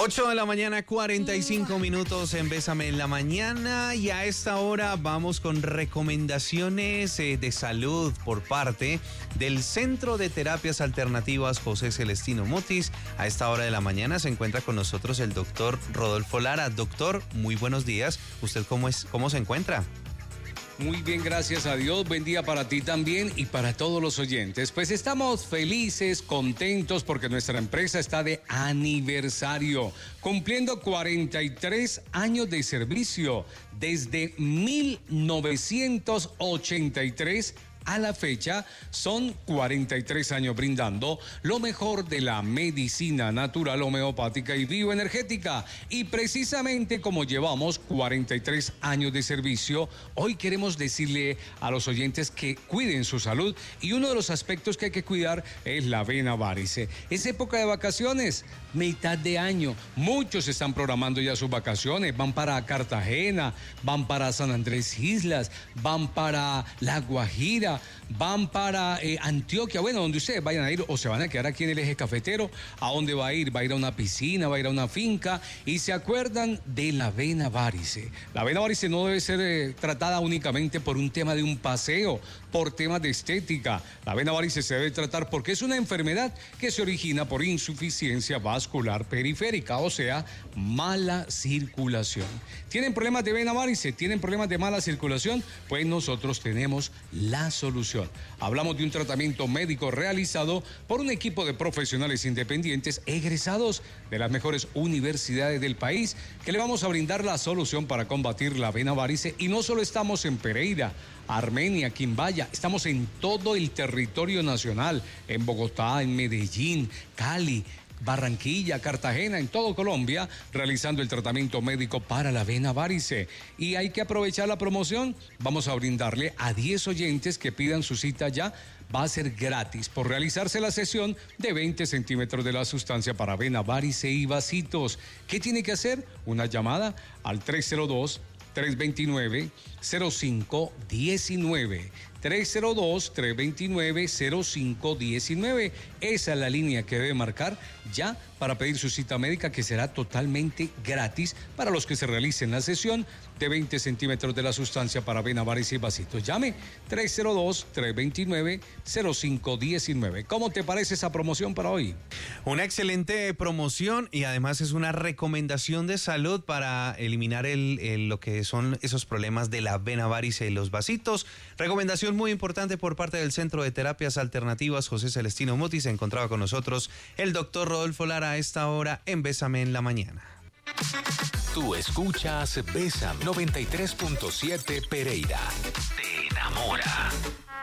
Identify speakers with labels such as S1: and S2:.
S1: 8 de la mañana, 45 minutos en Bésame en la Mañana, y a esta hora vamos con recomendaciones de salud por parte del Centro de Terapias Alternativas José Celestino Mutis. A esta hora de la mañana se encuentra con nosotros el doctor Rodolfo Lara. Doctor, muy buenos días. ¿Usted cómo se encuentra?
S2: Muy bien, gracias a Dios. Buen día para ti también y para todos los oyentes. Pues estamos felices, contentos porque nuestra empresa está de aniversario, cumpliendo 43 años de servicio desde 1983. A la fecha, son 43 años brindando lo mejor de la medicina natural, homeopática y bioenergética. Y precisamente como llevamos 43 años de servicio, hoy queremos decirle a los oyentes que cuiden su salud. Y uno de los aspectos que hay que cuidar es la vena varice. Es época de vacaciones, mitad de año. Muchos están programando ya sus vacaciones. Van para Cartagena, van para San Andrés Islas, van para La Guajira, van para Antioquia, bueno, donde ustedes vayan a ir, o se van a quedar aquí en el eje cafetero. ¿A dónde va a ir? Va a ir a una piscina, va a ir a una finca. Y se acuerdan de la vena varice. La vena varice no debe ser tratada únicamente por un tema de un paseo, por temas de estética. La vena varice se debe tratar porque es una enfermedad que se origina por insuficiencia vascular periférica, o sea, mala circulación. ¿Tienen problemas de vena varice? ¿Tienen problemas de mala circulación? Pues nosotros tenemos la solución. Hablamos de un tratamiento médico realizado por un equipo de profesionales independientes egresados de las mejores universidades del país, que le vamos a brindar la solución para combatir la vena varice. Y no solo estamos en Pereira, Armenia, Quimbaya, estamos en todo el territorio nacional, en Bogotá, en Medellín, Cali, Barranquilla, Cartagena, en todo Colombia, realizando el tratamiento médico para la vena varice. Y hay que aprovechar la promoción. Vamos a brindarle a 10 oyentes que pidan su cita ya. Va a ser gratis por realizarse la sesión de 20 centímetros de la sustancia para vena varice y vasitos. ¿Qué tiene que hacer? Una llamada al 302-329-0519. 302-329-0519. Esa es la línea que debe marcar ya para pedir su cita médica, que será totalmente gratis para los que se realicen la sesión de 20 centímetros de la sustancia para vena varice y vasitos. Llame 302-329-0519. ¿Cómo te parece esa promoción para hoy?
S1: Una excelente promoción, y además es una recomendación de salud para eliminar lo que son esos problemas de la vena varice y los vasitos. Recomendación muy importante por parte del Centro de Terapias Alternativas José Celestino Mutis. Se encontraba con nosotros el doctor Rodolfo Lara a esta hora en Bésame en la Mañana.
S3: Tú escuchas Bésame 93.7 Pereira. Te enamora.